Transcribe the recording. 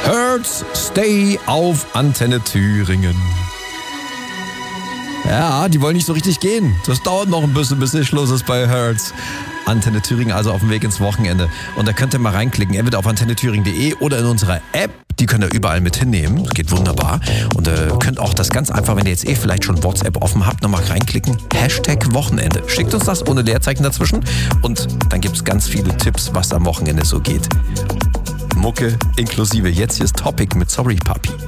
Hertz Stay auf Antenne Thüringen. Ja, die wollen nicht so richtig gehen. Das dauert noch ein bisschen, bis Schluss ist bei Hertz. Antenne Thüringen, also auf dem Weg ins Wochenende. Und da könnt ihr mal reinklicken, entweder auf antennethüringen.de oder in unserer App. Die könnt ihr überall mit hinnehmen. Das geht wunderbar. Und ihr könnt auch das ganz einfach, wenn ihr jetzt vielleicht schon WhatsApp offen habt, nochmal reinklicken. #Wochenende. Schickt uns das ohne Leerzeichen dazwischen. Und dann gibt es ganz viele Tipps, was am Wochenende so geht. Mucke inklusive. Jetzt hier ist Topic mit Sorry Papi.